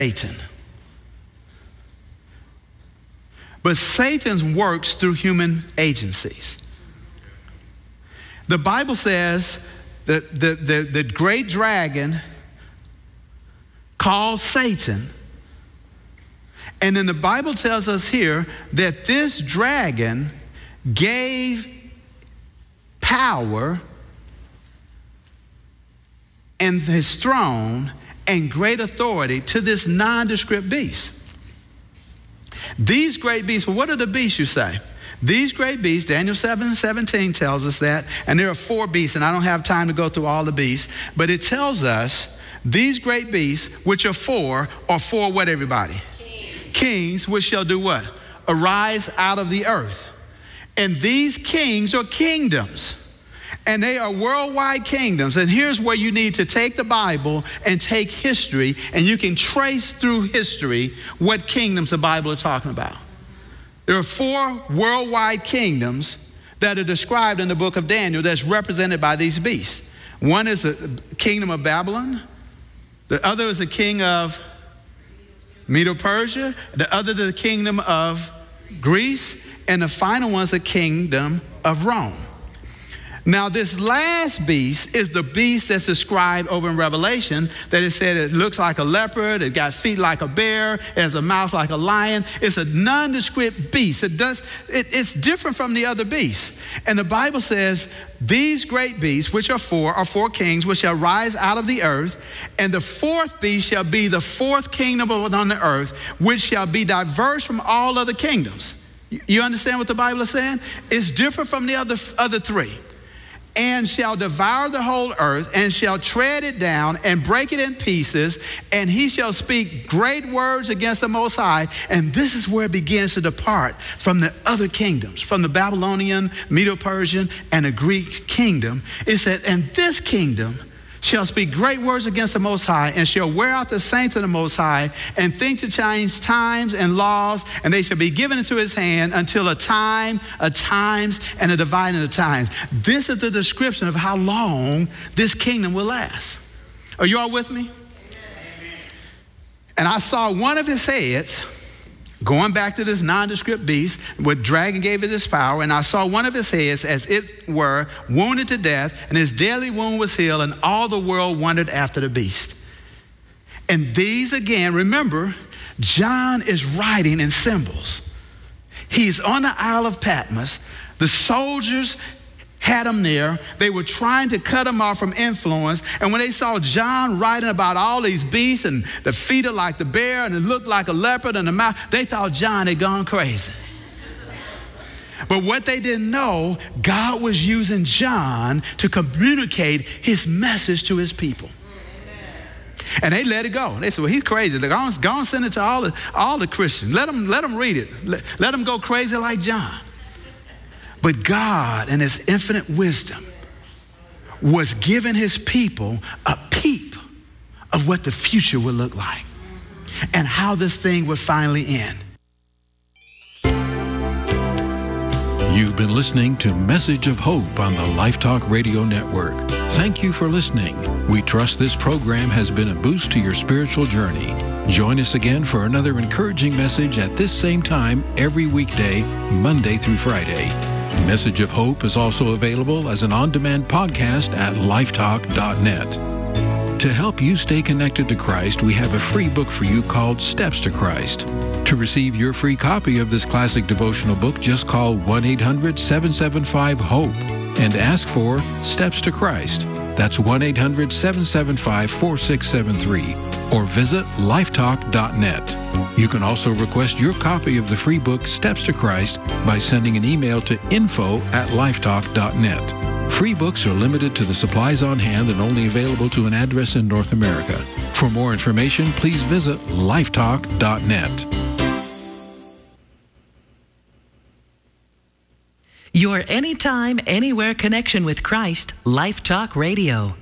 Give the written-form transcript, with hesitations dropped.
Satan. But Satan works through human agencies. The Bible says that the great dragon called Satan. And then the Bible tells us here that this dragon gave power and his throne and great authority to this nondescript beast. These great beasts, well, what are the beasts, you say? These great beasts, Daniel 7:17 tells us that, and there are 4 beasts, and I don't have time to go through all the beasts, but it tells us these great beasts, which are 4, are 4 what, everybody? Kings, which shall do what? Arise out of the earth. And these kings are kingdoms. And they are worldwide kingdoms. And here's where you need to take the Bible and take history, and you can trace through history what kingdoms the Bible is talking about. There are 4 worldwide kingdoms that are described in the book of Daniel that's represented by these beasts. One is the kingdom of Babylon. The other is the king of Medo-Persia. The other is the kingdom of Greece. And the final one is the kingdom of Rome. Now, this last beast is the beast that's described over in Revelation, that it said it looks like a leopard, it got feet like a bear, it has a mouth like a lion. It's a nondescript beast. It's different from the other beasts. And the Bible says these great beasts, which are 4 kings, which shall rise out of the earth. And the 4th beast shall be the 4th kingdom on the earth, which shall be diverse from all other kingdoms. You understand what the Bible is saying? It's different from the other 3. And shall devour the whole earth, and shall tread it down, and break it in pieces, and he shall speak great words against the Most High. And this is where it begins to depart from the other kingdoms, from the Babylonian, Medo-Persian, and the Greek kingdom. It said, and this kingdom shall speak great words against the Most High, and shall wear out the saints of the Most High, and think to change times and laws, and they shall be given into his hand until a times, and a dividing of times. This is the description of how long this kingdom will last. Are you all with me? Amen. And I saw one of his heads, going back to this nondescript beast, where dragon gave it his power, and I saw one of his heads as it were wounded to death, and his deadly wound was healed, and all the world wondered after the beast. And these again, remember, John is writing in symbols. He's on the Isle of Patmos. The soldiers had him there. They were trying to cut him off from influence. And when they saw John writing about all these beasts, and the feet are like the bear, and it looked like a leopard, and the mouth, they thought John had gone crazy. But what they didn't know, God was using John to communicate his message to his people. And they let it go. They said, well, he's crazy. Go on, send it to all the Christians. Let them read it. Let them go crazy like John. But God, in his infinite wisdom, was giving his people a peep of what the future would look like and how this thing would finally end. You've been listening to Message of Hope on the Life Talk Radio Network. Thank you for listening. We trust this program has been a boost to your spiritual journey. Join us again for another encouraging message at this same time every weekday, Monday through Friday. Message of Hope is also available as an on-demand podcast at lifetalk.net. To help you stay connected to Christ, we have a free book for you called Steps to Christ. To receive your free copy of this classic devotional book, just call 1-800-775-HOPE and ask for Steps to Christ. That's 1-800-775-4673. Or visit lifetalk.net. You can also request your copy of the free book Steps to Christ by sending an email to info@lifetalk.net. Free books are limited to the supplies on hand and only available to an address in North America. For more information, please visit lifetalk.net. Your anytime, anywhere connection with Christ, Life Talk Radio.